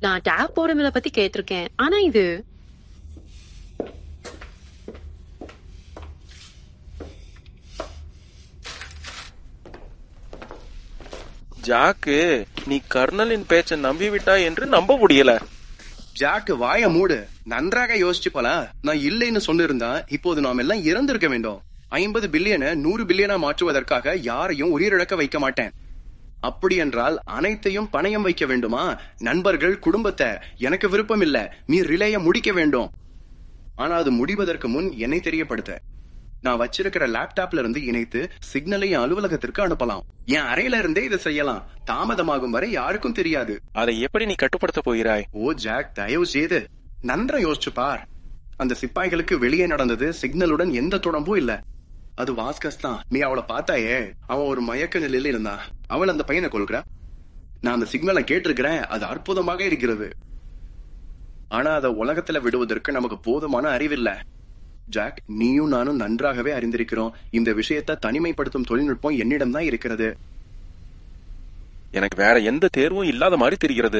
நான் டேப் போடுறத பத்தி கேட்டிருக்கேன். ஆனா இது ஜாக்கு, நீ கர்னலின் பேச்ச நம்பிவிட்டா என்று நம்ப முடியல. ஜாக்கு, வாய மூடு. நன்றாக யோசிச்சு போலாம். நான் இல்லைன்னு சொன்னிருந்தா இப்போது நாம் எல்லாம் இறந்திருக்க வேண்டும். 50 பில்லியனை 100 பில்லியனா மாற்றுவதற்காக யாரையும் உயிரிழக்க வைக்க மாட்டேன். அப்படி என்றால் அனைத்தையும் பணயம் வைக்க வேண்டுமா? நண்பர்கள், குடும்பத்தை எனக்கு விருப்பம் இல்ல. நீ ரிலேய முடிக்க வேண்டும். ஆனா அது முடிவதற்கு முன் என்னை தெரியப்படுத்த. நான் வச்சிருக்கிற லேப்டாப்ல இருந்து இணைத்து சிக்னலை என் அலுவலகத்திற்கு அனுப்பலாம். என் அறையில இருந்தே இதை செய்யலாம். தாமதமாகும் வரை யாருக்கும் தெரியாது. அதை எப்படி நீ கட்டுப்படுத்த போகிறாய்? ஓ ஜாக், தயவு செய்து நன்றா யோசிச்சு பார். அந்த சிப்பாய்களுக்கு வெளியே நடந்தது சிக்னலுடன் எந்த தொடர்பும் இல்ல. அது வாஸ்கஸ் தான். நீ அவளை பார்த்தாயே, அவன் ஒரு மயக்க நிலையில இருந்தா. அவள் அந்த பையனை கொள்கிறா. நான் அந்த சிக்னலை கேட்டிருக்கிறேன். அது அற்புதமாக இருக்கிறது. ஆனா அதை உலகத்துல விடுவதற்கு நமக்கு போதுமான அறிவில்ல. ஜாக், நீயும் நானும் நன்றாகவே அறிந்திருக்கிறோம். இந்த விஷயத்தை தனிமைப்படுத்தும் தொழில்நுட்பம் என்னிடம் தான் இருக்கிறது. எனக்கு வேற எந்த தேர்வும் இல்லாத மாதிரி தெரிகிறது.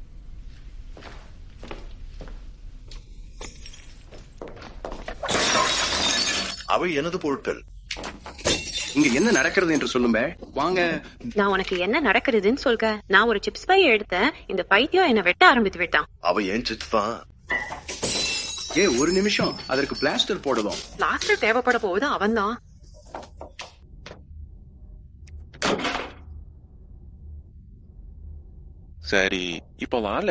அவை எனது பொருட்கள். இங்க என்ன நடக்கிறது என்று சொல்லுங்க. வாங்க. நான் உனக்கு என்ன நடக்கிறதுன்னு சொல்க. நான் ஒரு சிப்ஸ் பை எடுத்தேன். இந்த பைத்தியம் என்ன வெட்ட ஆரம்பித்து விட்டான். அவ ஏன் சிப்ஸ் தான்? ஒரு நிமிஷம், அதற்கு பிளாஸ்டர் போடலாம். பிளாஸ்டர் தேவைப்பட போகுது. அவன் தான். சரி, இப்ப வாழ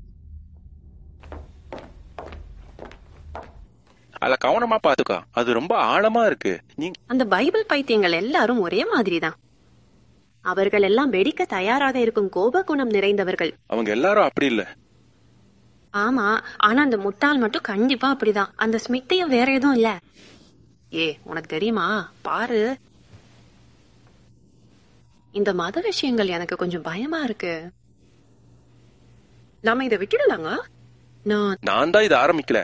அத கவனமா பாத்துக்கா. அது ரொம்ப ஆழமா இருக்கு. அந்த பைபிள் பைத்தியங்கள் எல்லாரும் ஒரே மாதிரி தான். அவர்கள் எல்லாம் வெடிக்க தயாராக இருக்கும் கோப குணம் நிறைந்தவர்கள். அவங்க எல்லாரும் அப்படி இல்ல. ஆமா, ஆனா அந்த முட்டாள் மட்டும் கண்டிப்பா அப்படிதான். அந்த ஸ்மித்தையும் வேற எதுவும் இல்ல. உனக்கு தெரியுமா? பாரு, இந்த மத விஷயங்கள் எனக்கு கொஞ்சம் பயமா இருக்கு. நாம இதை விட்டுடலாங்க. நான் தான் இதை ஆரம்பிக்கல.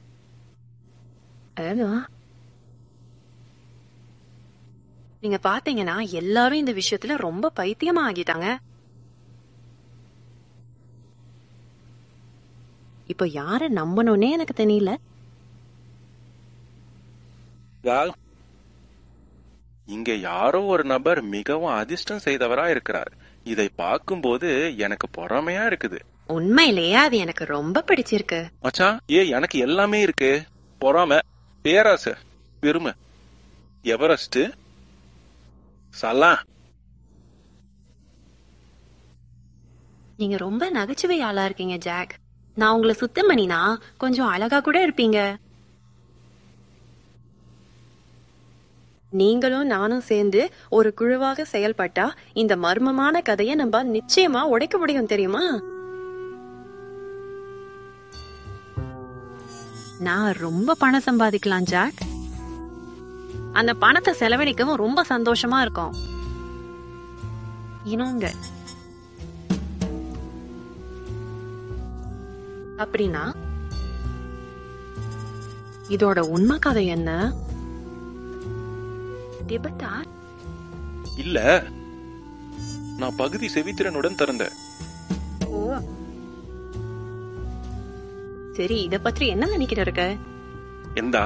நீங்க பாத்தீங்கன்னா எல்லாரும் இந்த விஷயத்துல ரொம்ப பைத்தியமா ஆகிட்டாங்க. இப்ப யார நம்பணும்னே எனக்கு தெரியல. இங்க யாரோ ஒரு நபர் மிகவும் அதிர்ஷ்டம் செய்தவரா இருக்கிறார். இதை பார்க்கும்போது எனக்கு பொறாமையா இருக்குது. உண்மையிலேயே அது எனக்கு ரொம்ப பிடிச்சிருக்கு. மச்சான், எனக்கு எல்லாமே இருக்கு. பொறாமை, பேராசை, பெருமை, எவரெஸ்ட், சலாம். நீங்க ரொம்ப நகைச்சுவை ஆளா இருக்கீங்க ஜாக். நான் உங்களை சுத்தம் பண்ணினா கொஞ்சம் அழகா கூட இருப்பீங்க. நீங்களும் நானும் சேர்ந்து ஒரு குழுவாக செயல்பட்டா இந்த மர்மமான கதையை நம்ம நிச்சயமா உடைக்க முடியும், தெரியுமா? நான் ரொம்ப பணம் சம்பாதிக்கலாம் ஜாக். அந்த பணத்தை செலவழிக்கவும் ரொம்ப சந்தோஷமா இருக்கும். இன்னொங்க அப்படின்னா இதோட உண்மை கதை என்ன? இல்ல, நான் பகுதி செவித்திறனுடன் திறந்தேன். சரி, இத பற்றி என்ன நினைக்கிற? எந்தா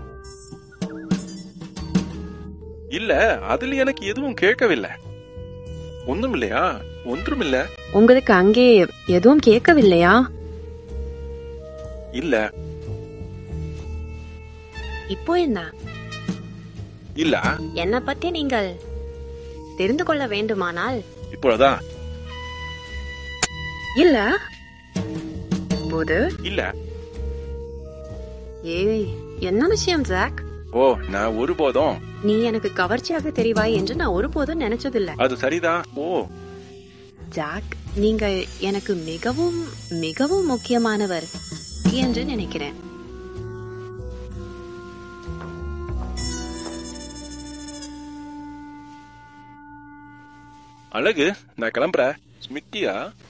இல்ல, அதுல எனக்கு எதுவும் கேட்கவில்லை. ஒன்றும் இல்லையா? ஒன்றும் இல்ல. உங்களுக்கு அங்கே எதுவும் கேட்கவில்லையா? இல்ல. இப்போ என்ன? இல்ல. என்ன பத்தி நீங்கள் தெரிந்து கொள்ள வேண்டுமானால் இப்பொழுதா? இல்ல. போது இல்ல. என்ன விஷயம் ஜாக்? நான் ஒருபோதும் நீ எனக்கு கவர்ச்சியாக தெரிவாய் என்று நான் ஒருபோதும் நினைச்சதில்லை. அது சரிதான். ஜாக், நீங்க எனக்கு மிகவும் மிகவும் முக்கியமானவர் என்று நினைக்கிறேன். அழகு, நான் கிளம்புறேன். ஸ்மித்தியா?